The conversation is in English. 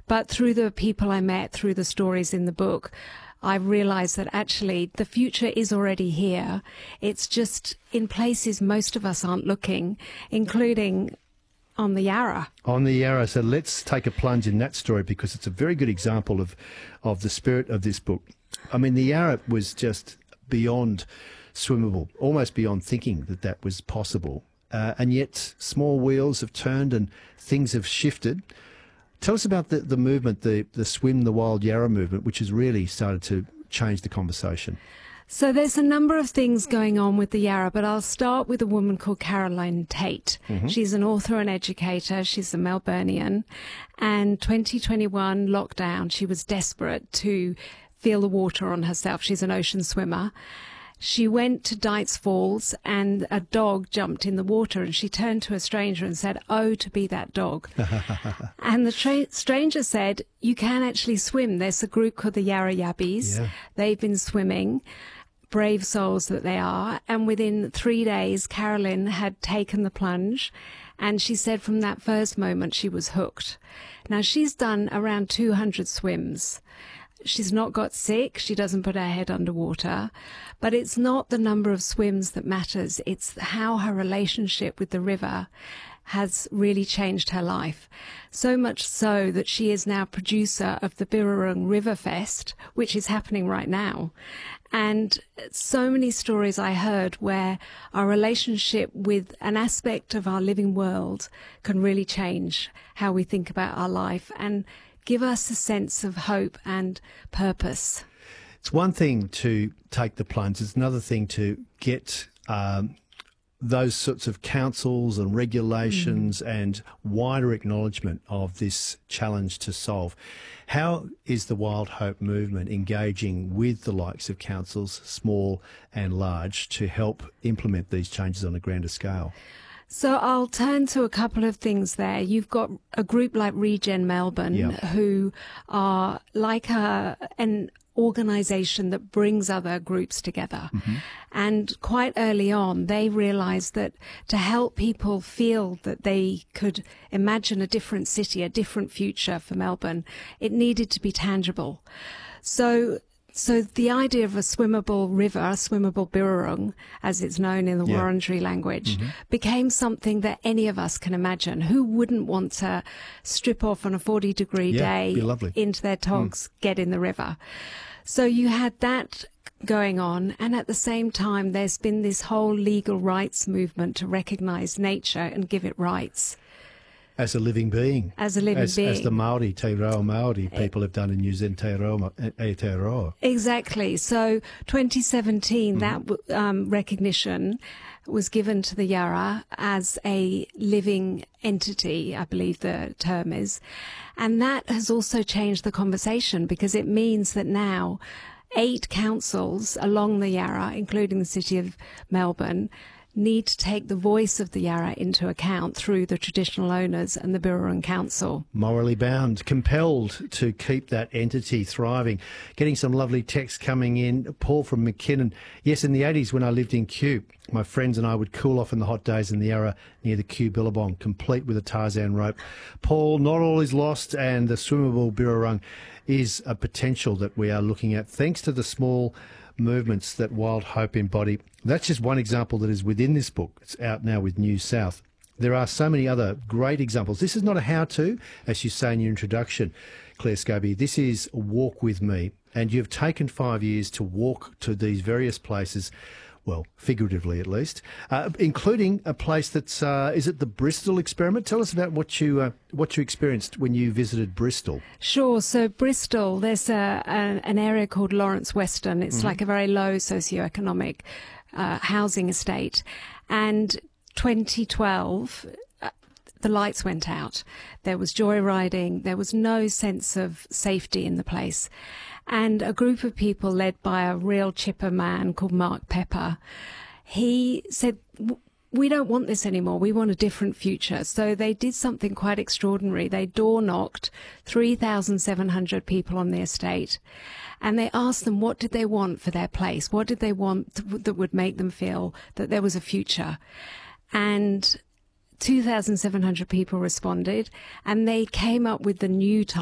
But through the people I met, through the stories in the book, I realized that actually the future is already here. It's just in places most of us aren't looking, including on the Yarra. On the Yarra. So let's take a plunge in that story, because it's a very good example of the spirit of this book. I mean, the Yarra was just beyond swimmable, almost beyond thinking that that was possible. And yet small wheels have turned and things have shifted. Tell us about the movement, the Swim the Wild Yarra movement, which has really started to change the conversation. So there's a number of things going on with the Yarra, but I'll start with a woman called Caroline Tate. Mm-hmm. She's an author and educator. She's a Melburnian. And 2021 lockdown, she was desperate to feel the water on herself. She's an ocean swimmer. She went to Dights Falls and a dog jumped in the water, and she turned to a stranger and said, "Oh, to be that dog." And the stranger said, "You can actually swim. There's a group called the Yarra Yabbies. Yeah. They've been swimming, brave souls that they are." And within 3 days, Carolyn had taken the plunge. And she said from that first moment, she was hooked. Now, she's done around 200 swims. She's not got sick. She doesn't put her head underwater. But it's not the number of swims that matters. It's how her relationship with the river has really changed her life. So much so that she is now producer of the Birrarung River Fest, which is happening right now. And so many stories I heard where our relationship with an aspect of our living world can really change how we think about our life and give us a sense of hope and purpose. It's one thing to take the plunge. It's another thing to get those sorts of councils and regulations and wider acknowledgement of this challenge to solve. How is the Wild Hope movement engaging with the likes of councils, small and large, to help implement these changes on a grander scale? So I'll turn to a couple of things there. You've got a group like Regen Melbourne, who are like an organisation that brings other groups together. Mm-hmm. And quite early on, they realised that to help people feel that they could imagine a different city, a different future for Melbourne, it needed to be tangible. So the idea of a swimmable river, a swimmable Birrarung, as it's known in the Wurundjeri language, became something that any of us can imagine. Who wouldn't want to strip off on a 40-degree day into their togs, get in the river? So you had that going on, and at the same time there's been this whole legal rights movement to recognise nature and give it rights. As a living being. As a living being. As the Māori, Te Reo Māori people have done in New Zealand, Aotearoa. Exactly. So 2017, that recognition was given to the Yarra as a living entity, I believe the term is. And that has also changed the conversation, because it means that now 8 councils along the Yarra, including the City of Melbourne, need to take the voice of the Yarra into account through the traditional owners and the Birrarung Council. Morally bound, compelled to keep that entity thriving. Getting some lovely text coming in. Paul from McKinnon. Yes, in the 80s when I lived in Kew, my friends and I would cool off in the hot days in the Yarra near the Kew Billabong, complete with a Tarzan rope. Paul, not all is lost, and the swimmable Birrarung is a potential that we are looking at, thanks to the small movements that Wild Hope embody. That's just one example that is within this book. It's out now with New South. There are so many other great examples. This is not a how-to, as you say in your introduction, Claire Scobie. This is a walk with me, and you've taken 5 years to walk to these various places, well, figuratively at least, including a place that's, is it the Bristol experiment? Tell us about what you experienced when you visited Bristol. Sure. So Bristol, there's an area called Lawrence Weston. It's like a very low socioeconomic housing estate. And 2012, the lights went out. There was joyriding. There was no sense of safety in the place. And a group of people led by a real chipper man called Mark Pepper, he said, we don't want this anymore. We want a different future. So they did something quite extraordinary. They door knocked 3,700 people on the estate, and they asked them what did they want for their place? What did they want that would make them feel that there was a future? And 2,700 people responded, and they came up with the new